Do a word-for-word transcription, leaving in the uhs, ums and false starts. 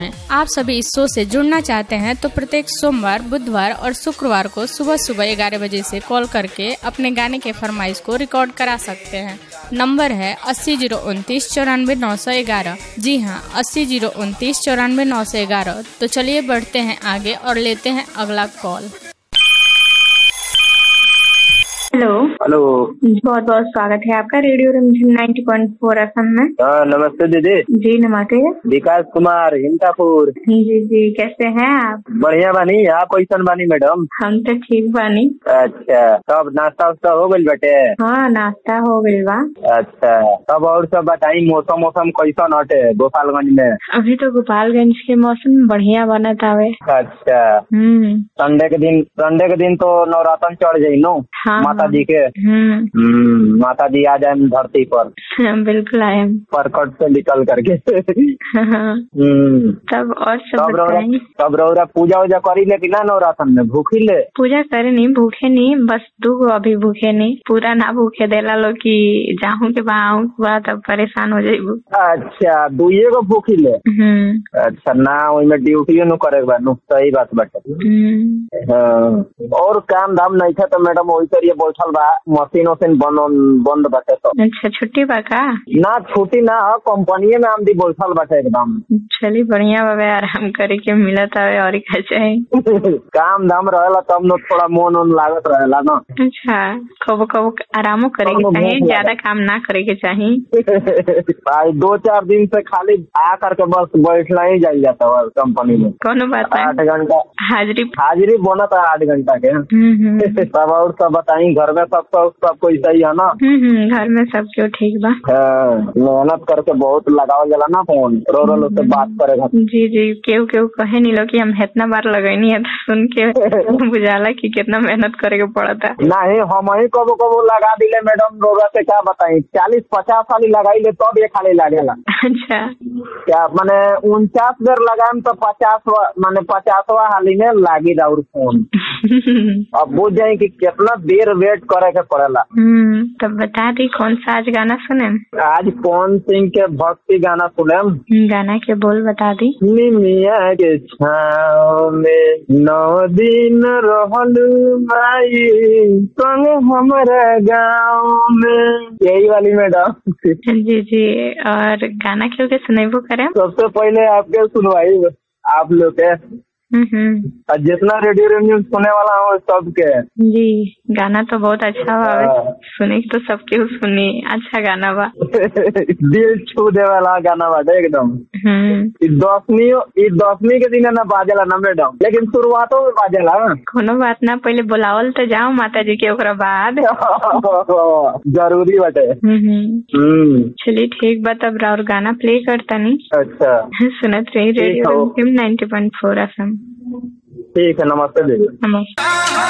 आप सभी इस शो से जुड़ना चाहते हैं तो प्रत्येक सोमवार, बुधवार और शुक्रवार को सुबह सुबह ग्यारह बजे से कॉल करके अपने गाने के फरमाइश को रिकॉर्ड करा सकते हैं। नंबर है अस्सी जीरो उनतीस चौरानवे नौ सौ ग्यारह। जी हाँ, अस्सी जीरो उनतीस चौरानवे नौ सौ ग्यारह। तो चलिए बढ़ते हैं आगे और लेते हैं अगला कॉल। हेलो हेलो, बहुत बहुत स्वागत है आपका रेडियो रिमझिम नाइंटी पॉइंट फोर एफएम में। हाँ नमस्ते दीदी। जी नमस्ते। विकास कुमार हिंतापुर। जी जी, कैसे हैं आप? बढ़िया बानी, आप कैसन बानी मैडम? हम तो ठीक बानी। अच्छा, तब नाश्ता वास्ता हो गइल बाटे? हाँ नाश्ता हो गइल बा। अच्छा, तब और सब बताई, मौसम मौसम कैसन हटे गोपालगंज में? अभी तो गोपालगंज के मौसम बढ़िया बनत हवे। अच्छा, हम्म संडे के दिन संडे के दिन तो नवरात्र चढ़ जाई नो। हाँ माता जी के। हम्म माता जी आ जाए धरती पर। बिल्कुल आए परकट से निकल करके। हम्म तब और सब तब रौरा बताएं। तब रौरा पूजा वूजा करी ले कि ना नवरात्र में? भूखी ले? पूजा करे नहीं, भूखे नहीं, बस दू गो अभी भूखे नहीं, पूरा ना भूखे देला लो कि जाहू के बाहू हुआ तब परेशान हो जाइबू। अच्छा, दुइये को भूखी ले? हम्म अच्छा, ना ओइमे ड्यूटी नु करे बा नु, सही बात बाटे। हाँ, और काम धाम नहीं था तो मैडम वही करिए बैठल बा, मशीन वशीन बंद बंद बाटे तो। अच्छा, छुट्टी बा का? ना छुट्टी ना है, कंपनी में हम भी बैठल बाटे एकदम। चलिए बढ़िया बाबा, आराम करे के मिलत है और क्या चाहिए। काम धाम रहेला तब न थोड़ा मन उन लागत रहेला ना। अच्छा, कबो कबो आरामो करे के चाहिए, ज्यादा काम ना करे के चाहिए। भाई दो चार दिन से खाली आ करके बस बैठना ही जाई जाता है कंपनी में। कोनो बात नहीं, आठ घंटा हाजिरी हाजिरी बना था आठ घंटा के। तब और सब बताई, घर में सब सब सब कोई सही है ना? घर में सब क्यों ठीक बा? मेहनत करके बहुत लगाओ जला ना फोन, रो रो से बात करेगा। जी जी, केहू केहू कहे नहीं लो कि हम इतना बार लगैनी है, तो सुन के बुझाला कि कितना मेहनत करे के पड़ा था। नहीं, हम ही कबो कबो लगा दिले मैडम, रोगा से क्या बताई, चालीस पचास वाली लगाई ले तब ये खाली लागेला। अच्छा, क्या माने उनचास देर लगाए तो पचास माने पचासवा हाली में लागी राउर फोन। अब बुझ जाए कि कितना देर वेट करे के पड़ेला। हम्म तब बता दी कौन सा आज गाना सुने? आज पवन सिंह के भक्ति गाना सुने। गाना के बोल बता दी। मिया के छाव में नौ दिन रहल माई संग हमारा गाँव में, यही वाली मैडम। जी जी, और गाना क्यों के सुनेबो करे? सबसे पहले आपके सुनवाई आप लोग के, और जितना रेडियो रिमझिम सुनने वाला हो सबके। जी, गाना तो बहुत अच्छा हुआ, सुने तो सबके सुनी, अच्छा गाना बा। दिल छू दे वाला गाना बाटे एकदम। दसवीं दसवीं के दिन ना बाजेला ना मैडम, लेकिन शुरुआतों में बाजेला। कोनो बात ना, पहले बुलावल तो जाओ माता जी के, ओकरा बाद जरूरी बाटे। चलिए ठीक बा, तब और गाना प्ले करता नहीं। अच्छा, सुनत रही रेडियो रिमझिम नाइंटी पॉइंट फोर एफएम। ठीक है, नमस्ते दीदी। नमस्ते।